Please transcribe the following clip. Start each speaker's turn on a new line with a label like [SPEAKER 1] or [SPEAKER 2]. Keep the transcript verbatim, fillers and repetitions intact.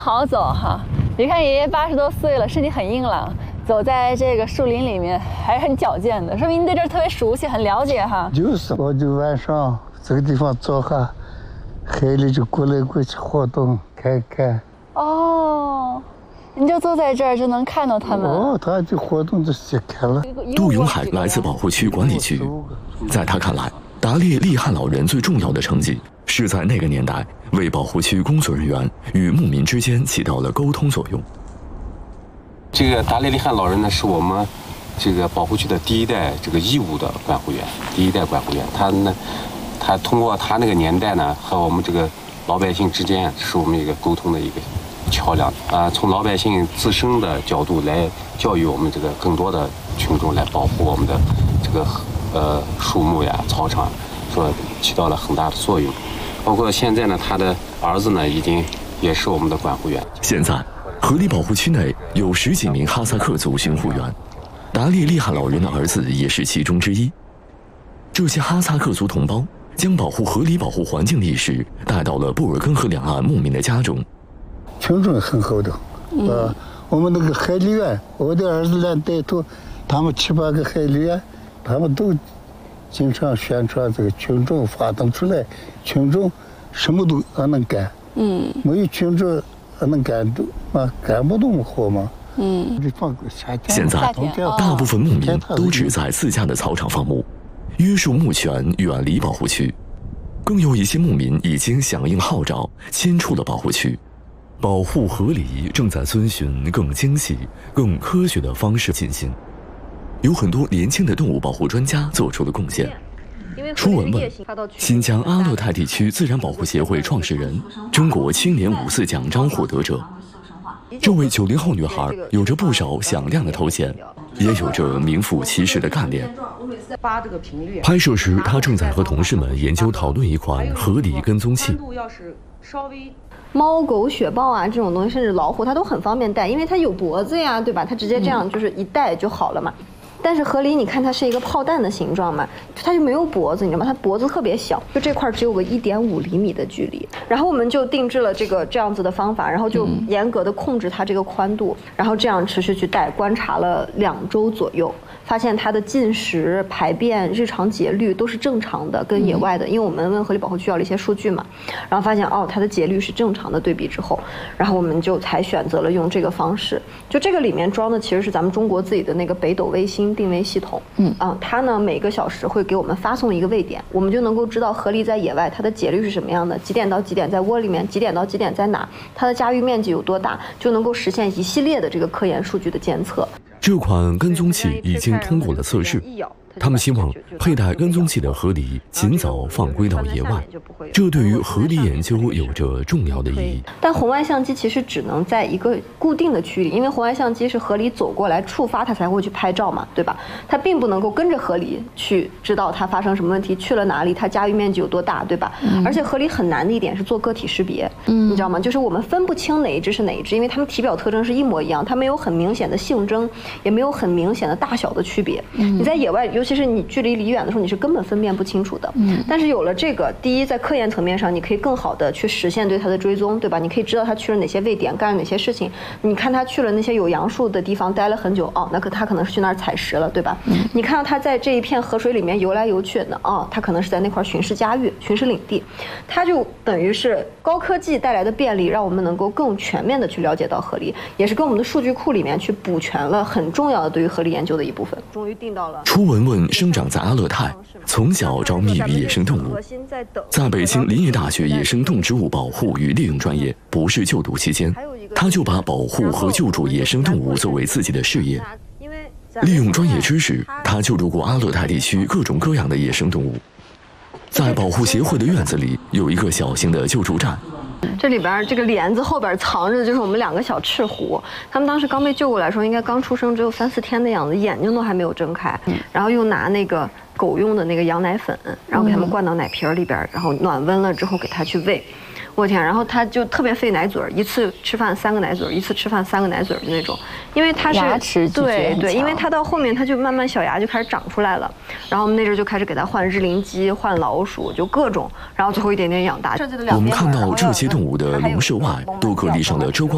[SPEAKER 1] 好走哈，别看爷爷八十多岁了，身体很硬朗，走在这个树林里面还是很矫健的，说明你对这儿特别熟悉，很了解哈。
[SPEAKER 2] 就是，我就晚上这个地方坐下，海里就过来过去活动看看。
[SPEAKER 1] 哦，你就坐在这儿就能看到他们。
[SPEAKER 2] 哦，他就活动就去看了。
[SPEAKER 3] 杜永海来自保护区管理局，在他看来，达列利汉老人最重要的成绩是在那个年代为保护区工作人员与牧民之间起到了沟通作用。
[SPEAKER 4] 这个达列利汉老人呢，是我们这个保护区的第一代这个义务的管护员，第一代管护员。他呢，他通过他那个年代呢，和我们这个老百姓之间是我们一个沟通的一个桥梁啊。从老百姓自身的角度来教育我们这个更多的群众，来保护我们的这个呃树木呀、草场，说起到了很大的作用。包括现在呢，他的儿子呢，已经也是我们的管护员。
[SPEAKER 3] 现在，河狸保护区内有十几名哈萨克族巡护员，达列利汉老人的儿子也是其中之一。这些哈萨克族同胞将保护河狸保护环境的意识带到了布尔根河两岸牧民的家中。
[SPEAKER 2] 群众很好的，嗯、呃，我们那个海狸员，我的儿子俩带头，他们七八个海狸员，他们都经常宣传这个群众发动出来，群众什么都能干，嗯，没有群众能干都啊干不动活嘛，嗯。
[SPEAKER 3] 现在大部分牧民都只在自家的草场放牧，约束牧权，远离保护区。更有一些牧民已经响应号召，迁出了保护区。保护河狸正在遵循更精细、更科学的方式进行。有很多年轻的动物保护专家做出了贡献。初文问，新疆阿勒泰地区自然保护协会创始人、中国青年五四奖章获得者。这位九零后女孩有着不少响亮的头衔，也有着名副其实的干练。拍摄时，她正在和同事们研究讨论一款河狸跟踪器。
[SPEAKER 5] 猫狗雪豹啊，这种东西，甚至老虎，它都很方便带，因为它有脖子呀，对吧？它直接这样就是一带就好了嘛。但是河狸，你看它是一个炮弹的形状嘛，它就没有脖子，你知道吗？它脖子特别小，就这块只有个一点五厘米的距离。然后我们就定制了这个这样子的方法，然后就严格的控制它这个宽度，然后这样持续去带，观察了两周左右，发现它的进食、排便、日常节律都是正常的，跟野外的，因为我们问河狸保护区要了一些数据嘛，然后发现哦，它的节律是正常的。对比之后，然后我们就才选择了用这个方式。就这个里面装的其实是咱们中国自己的那个北斗卫星定位系统，嗯啊，它呢每个小时会给我们发送一个位点，我们就能够知道河狸在野外它的节律是什么样的，几点到几点在窝里面，几点到几点在哪，它的家域面积有多大，就能够实现一系列的这个科研数据的监测。
[SPEAKER 3] 这款跟踪器已经通过了测试，他们希望佩戴跟踪器的河狸尽早放归到野外，这对于河狸研究有着重要的意义。
[SPEAKER 5] 但红外相机其实只能在一个固定的区域里，因为红外相机是河狸走过来触发它才会去拍照嘛，对吧？它并不能够跟着河狸去知道它发生什么问题，去了哪里，它家域面积有多大，对吧？嗯、而且河狸很难的一点是做个体识别，嗯，你知道吗？就是我们分不清哪一只是哪一只，因为它们体表特征是一模一样，它没有很明显的性征，也没有很明显的大小的区别。嗯、你在野外，尤其是你距离离远的时候，你是根本分辨不清楚的。嗯，但是有了这个，第一，在科研层面上，你可以更好的去实现对它的追踪，对吧？你可以知道它去了哪些位点，干了哪些事情。你看它去了那些有杨树的地方待了很久，哦，那可它可能是去那儿采食了，对吧？嗯，你看到它在这一片河水里面游来游去呢，哦，它可能是在那块巡视家域、巡视领地。它就等于是高科技带来的便利，让我们能够更全面的去了解到河狸，也是跟我们的数据库里面去补全了很重要的对于河狸研究的一部分。终于定到了。
[SPEAKER 3] 初文文生长在阿勒泰，从小着迷于野生动物，在北京林业大学野生动植物保护与利用专业博士就读期间，他就把保护和救助野生动物作为自己的事业。利用专业知识，他救助过阿勒泰地区各种各样的野生动物。在保护协会的院子里有一个小型的救助站，
[SPEAKER 5] 这里边这个帘子后边藏着就是我们两个小赤狐，他们当时刚被救过来的时候，应该刚出生，只有三四天的样子，眼睛都还没有睁开，然后又拿那个狗用的那个羊奶粉，然后给他们灌到奶瓶里边，然后暖温了之后给它去喂。我天，然后他就特别费奶嘴儿，一次吃饭三个奶嘴儿，一次吃饭三个奶嘴儿的那种，因为他是
[SPEAKER 1] 牙齿
[SPEAKER 5] 对对，因为他到后面他就慢慢小牙就开始长出来了，然后我们那阵就开始给他换日灵鸡、换老鼠，就各种，然后最后一点点养大。
[SPEAKER 3] 我们看到这些动物的笼舍外都可立上了遮光